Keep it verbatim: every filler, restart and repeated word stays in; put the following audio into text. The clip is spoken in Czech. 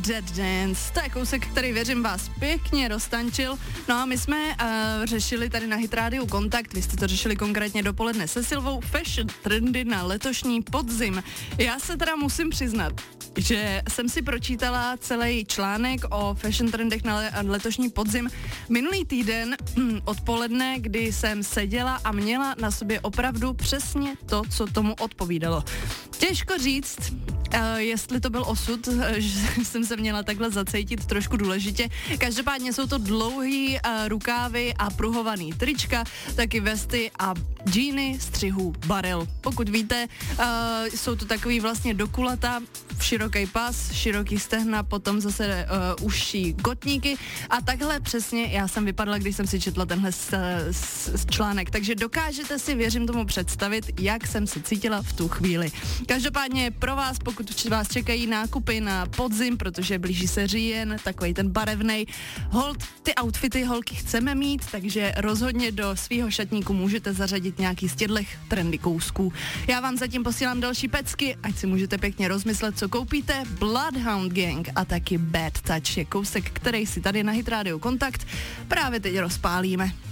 Dead Dance, to je kousek, který věřím vás pěkně roztančil. No a my jsme uh, řešili tady na Hit Radio Kontakt, vy jste to řešili konkrétně dopoledne se Silvou, fashion trendy na letošní podzim. Já se teda musím přiznat, že jsem si pročítala celý článek o fashion trendech na letošní podzim minulý týden odpoledne, kdy jsem seděla a měla na sobě opravdu přesně to, co tomu odpovídalo. Těžko říct, uh, jestli to byl osud, uh, že jsem se měla takhle zacítit trošku důležitě. Každopádně jsou to dlouhý uh, rukávy a pruhovaný trička, taky vesty a džíny střihu barel. Pokud víte, uh, jsou to takový vlastně dokulata, široký pas, široký stehna, potom zase uh, užší kotníky a takhle přesně já jsem vypadala, když jsem si četla tenhle s, s, s článek. Takže dokážete si, věřím tomu, představit, jak jsem se cítila v tu chvíli. Každopádně pro vás, pokud vás čekají nákupy na podzim, protože blíží se říjen, takový ten barevnej, hold, ty outfity holky chceme mít, takže rozhodně do svýho šatníku můžete zařadit nějaký z těchto trendy kousků. Já vám zatím posílám další pecky, ať si můžete pěkně rozmyslet, co koupíte. Bloodhound Gang a taky Bad Touch je kousek, který si tady na Hit Radio Kontakt právě teď rozpálíme.